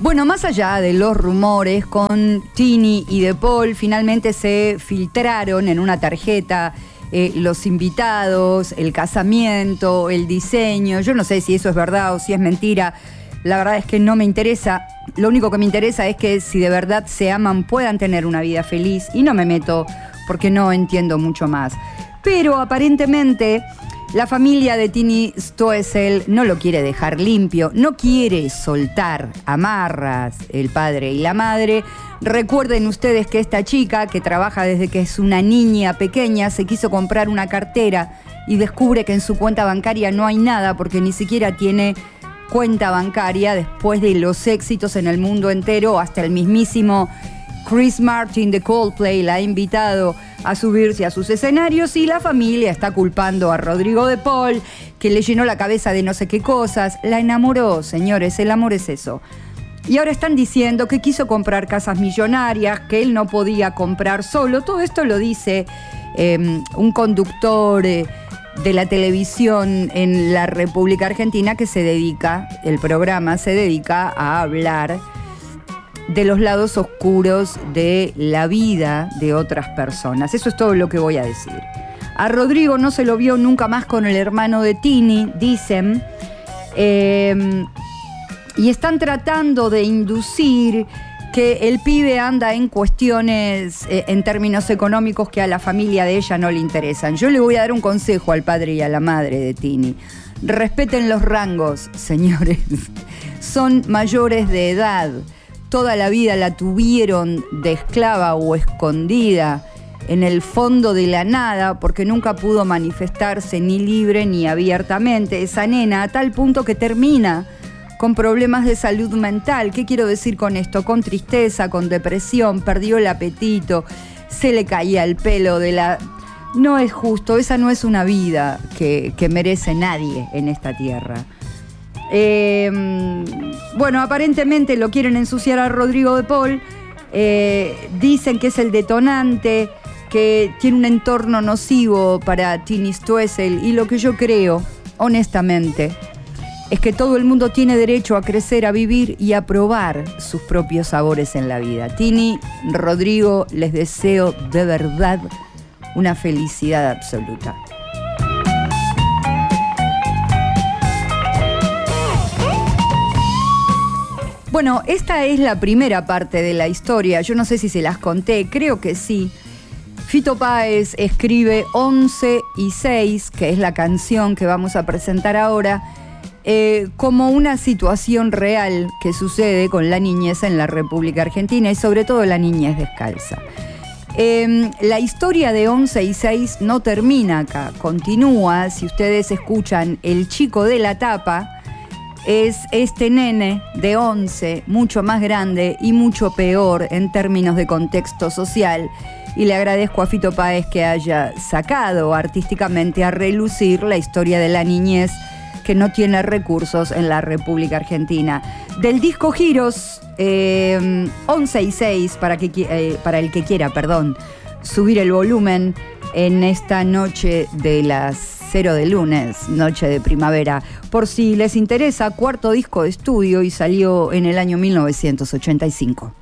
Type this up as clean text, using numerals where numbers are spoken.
Bueno, más allá de los rumores con Tini y De Paul, finalmente se filtraron en una tarjeta los invitados, el casamiento, el diseño. Yo no sé si eso es verdad o si es mentira. La verdad es que no me interesa. Lo único que me interesa es que si de verdad se aman puedan tener una vida feliz. Y no me meto porque no entiendo mucho más. Pero aparentemente la familia de Tini Stoessel no lo quiere dejar limpio, no quiere soltar amarras el padre y la madre. Recuerden ustedes que esta chica, que trabaja desde que es una niña pequeña, se quiso comprar una cartera y descubre que en su cuenta bancaria no hay nada porque ni siquiera tiene cuenta bancaria después de los éxitos en el mundo entero. Hasta el mismísimo Chris Martin de Coldplay la ha invitado a subirse a sus escenarios y la familia está culpando a Rodrigo De Paul, que le llenó la cabeza de no sé qué cosas. La enamoró, señores, el amor es eso. Y ahora están diciendo que quiso comprar casas millonarias, que él no podía comprar solo. Todo esto lo dice un conductor de la televisión en la República Argentina que el programa se dedica a hablar de los lados oscuros de la vida de otras personas. Eso es todo lo que voy a decir. A Rodrigo no se lo vio nunca más con el hermano de Tini, dicen, y están tratando de inducir que el pibe anda en cuestiones en términos económicos que a la familia de ella no le interesan. Yo le voy a dar un consejo al padre y a la madre de Tini. Respeten los rangos, señores. Son mayores de edad. Toda la vida la tuvieron de esclava o escondida en el fondo de la nada porque nunca pudo manifestarse ni libre ni abiertamente. Esa nena a tal punto que termina con problemas de salud mental. ¿Qué quiero decir con esto? Con tristeza, con depresión, perdió el apetito, se le caía el pelo de la... No es justo, esa no es una vida que merece nadie en esta tierra. Bueno, aparentemente lo quieren ensuciar a Rodrigo De Paul. Dicen que es el detonante, que tiene un entorno nocivo para Tini Stoessel. Y lo que yo creo, honestamente, es que todo el mundo tiene derecho a crecer, a vivir y a probar sus propios sabores en la vida. Tini, Rodrigo, les deseo de verdad una felicidad absoluta. Bueno, esta es la primera parte de la historia. Yo no sé si se las conté, creo que sí. Fito Páez escribe 11 y 6, que es la canción que vamos a presentar ahora, como una situación real que sucede con la niñez en la República Argentina y sobre todo la niñez descalza. La historia de 11 y 6 no termina acá, continúa. Si ustedes escuchan El chico de la tapa, es este nene de 11, mucho más grande y mucho peor en términos de contexto social. Y le agradezco a Fito Páez que haya sacado artísticamente a relucir la historia de la niñez que no tiene recursos en la República Argentina. Del disco Giros, 11 y 6, para el que quiera, subir el volumen en esta noche de las 0 de lunes, noche de primavera. Por si les interesa, cuarto disco de estudio y salió en el año 1985.